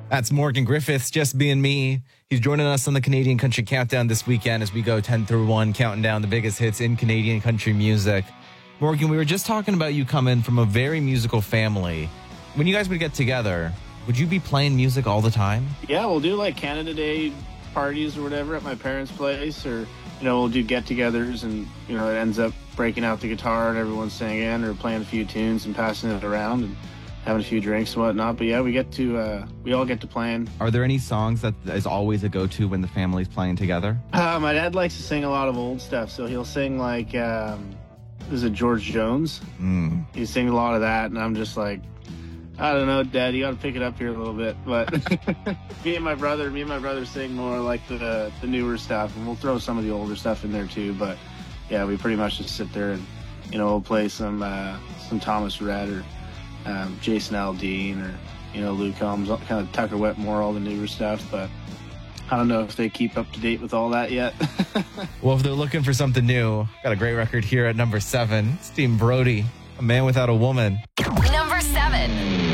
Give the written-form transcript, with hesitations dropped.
That's Morgan Griffiths, Just Being Me. He's joining us on the Canadian Country Countdown this weekend as we go 10 through 1, counting down the biggest hits in Canadian country music. Morgan, we were just talking about you coming from a very musical family. When you guys would get together, would you be playing music all the time? Yeah, we'll do like Canada Day parties or whatever at my parents' place, or, we'll do get-togethers and, it ends up breaking out the guitar and everyone's singing or playing a few tunes and passing it around and having a few drinks and whatnot. But yeah, we all get to playing. Are there any songs that is always a go-to when the family's playing together? My dad likes to sing a lot of old stuff, so he'll sing like, is it George Jones? He sings a lot of that, and I'm just like, I don't know, Dad, you got to pick it up here a little bit. But me and my brother sing more like the newer stuff, and we'll throw some of the older stuff in there too. But yeah, we pretty much just sit there and we'll play some Thomas Rhett or Jason Aldean or Luke Combs, kind of Tucker Wetmore, all the newer stuff. But I don't know if they keep up to date with all that yet. Well, if they're looking for something new, got a great record here at number 7. Steve Brody, A Man Without a Woman. Number 7.